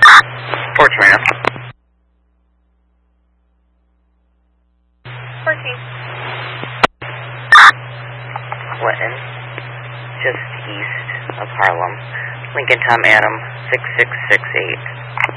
Fort Smyrna. 14. Clinton, just east of Harlem. Lincoln Tom Adam, 6668.